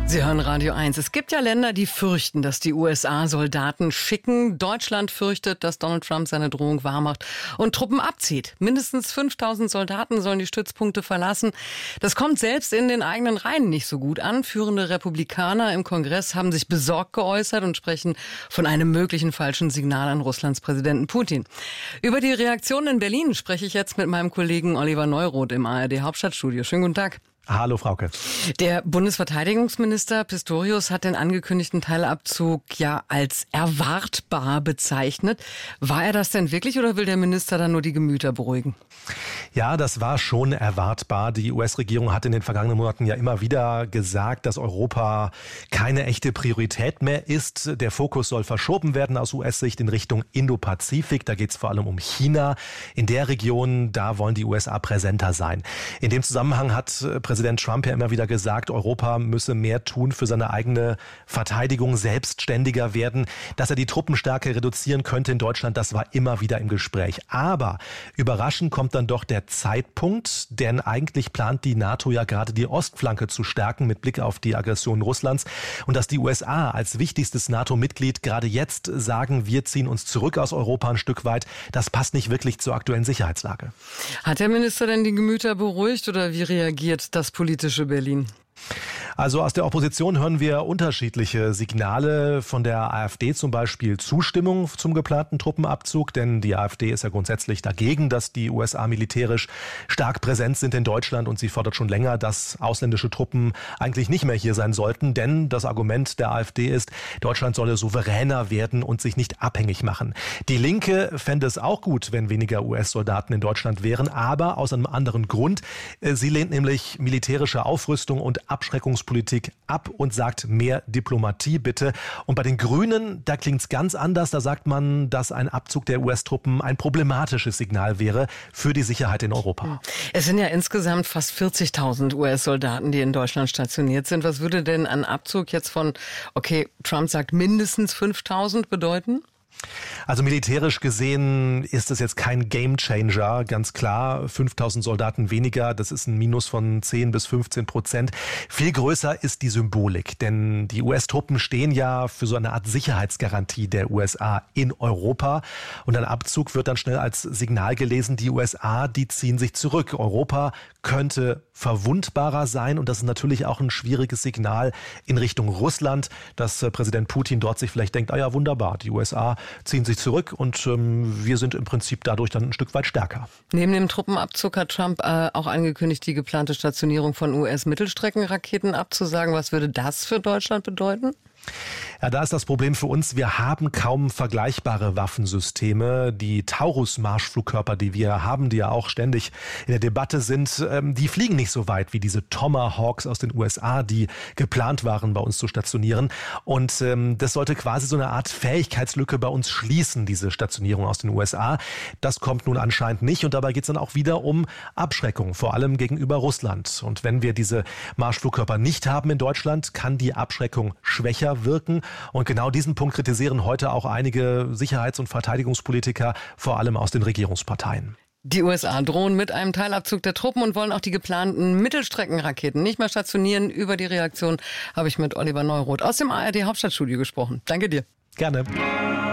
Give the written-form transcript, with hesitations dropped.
Sie hören Radio 1. Es gibt ja Länder, die fürchten, dass die USA Soldaten schicken. Deutschland fürchtet, dass Donald Trump seine Drohung wahrmacht und Truppen abzieht. Mindestens 5.000 Soldaten sollen die Stützpunkte verlassen. Das kommt selbst in den eigenen Reihen nicht so gut an. Führende Republikaner im Kongress haben sich besorgt geäußert und sprechen von einem möglichen falschen Signal an Russlands Präsidenten Putin. Über die Reaktion in Berlin spreche ich jetzt mit meinem Kollegen Oliver Neuroth im ARD Hauptstadtstudio. Schönen guten Tag. Hallo Frauke. Der Bundesverteidigungsminister Pistorius hat den angekündigten Teilabzug ja als erwartbar bezeichnet. War er das denn wirklich oder will der Minister dann nur die Gemüter beruhigen? Ja, das war schon erwartbar. Die US-Regierung hat in den vergangenen Monaten ja immer wieder gesagt, dass Europa keine echte Priorität mehr ist. Der Fokus soll verschoben werden aus US-Sicht in Richtung Indo-Pazifik. Da geht es vor allem um China. In der Region, da wollen die USA präsenter sein. In dem Zusammenhang hat Präsident Trump ja immer wieder gesagt, Europa müsse mehr tun für seine eigene Verteidigung, selbstständiger werden. Dass er die Truppenstärke reduzieren könnte in Deutschland, das war immer wieder im Gespräch. Aber überraschend kommt dann doch der Zeitpunkt, denn eigentlich plant die NATO ja gerade die Ostflanke zu stärken mit Blick auf die Aggression Russlands. Und dass die USA als wichtigstes NATO-Mitglied gerade jetzt sagen, wir ziehen uns zurück aus Europa ein Stück weit, das passt nicht wirklich zur aktuellen Sicherheitslage. Hat der Minister denn die Gemüter beruhigt oder wie reagiert das politische Berlin? Also aus der Opposition hören wir unterschiedliche Signale. Von der AfD zum Beispiel Zustimmung zum geplanten Truppenabzug, denn die AfD ist ja grundsätzlich dagegen, dass die USA militärisch stark präsent sind in Deutschland und sie fordert schon länger, dass ausländische Truppen eigentlich nicht mehr hier sein sollten, denn das Argument der AfD ist, Deutschland solle souveräner werden und sich nicht abhängig machen. Die Linke fände es auch gut, wenn weniger US-Soldaten in Deutschland wären, aber aus einem anderen Grund. Sie lehnt nämlich militärische Aufrüstung und Abschreckungspolitik ab und sagt mehr Diplomatie bitte. Und bei den Grünen, da klingt es ganz anders. Da sagt man, dass ein Abzug der US-Truppen ein problematisches Signal wäre für die Sicherheit in Europa. Es sind ja insgesamt fast 40.000 US-Soldaten, die in Deutschland stationiert sind. Was würde denn ein Abzug jetzt von, Trump sagt mindestens 5.000 bedeuten? Also militärisch gesehen ist es jetzt kein Gamechanger, ganz klar. 5.000 Soldaten weniger, das ist ein Minus von 10-15%. Viel größer ist die Symbolik, denn die US-Truppen stehen ja für so eine Art Sicherheitsgarantie der USA in Europa. Und ein Abzug wird dann schnell als Signal gelesen, die USA, die ziehen sich zurück. Europa könnte verwundbarer sein und das ist natürlich auch ein schwieriges Signal in Richtung Russland, dass Präsident Putin dort sich vielleicht denkt, ja wunderbar, die USA ziehen sich zurück und wir sind im Prinzip dadurch dann ein Stück weit stärker. Neben dem Truppenabzug hat Trump auch angekündigt, die geplante Stationierung von US-Mittelstreckenraketen abzusagen. Was würde das für Deutschland bedeuten? Ja, da ist das Problem für uns, wir haben kaum vergleichbare Waffensysteme. Die Taurus-Marschflugkörper, die wir haben, die ja auch ständig in der Debatte sind, die fliegen nicht so weit wie diese Tomahawks aus den USA, die geplant waren, bei uns zu stationieren. Und das sollte quasi so eine Art Fähigkeitslücke bei uns schließen, diese Stationierung aus den USA. Das kommt nun anscheinend nicht und dabei geht es dann auch wieder um Abschreckung, vor allem gegenüber Russland. Und wenn wir diese Marschflugkörper nicht haben in Deutschland, kann die Abschreckung schwächer wirken. Und genau diesen Punkt kritisieren heute auch einige Sicherheits- und Verteidigungspolitiker, vor allem aus den Regierungsparteien. Die USA drohen mit einem Teilabzug der Truppen und wollen auch die geplanten Mittelstreckenraketen nicht mehr stationieren. Über die Reaktion habe ich mit Oliver Neuroth aus dem ARD Hauptstadtstudio gesprochen. Danke dir. Gerne.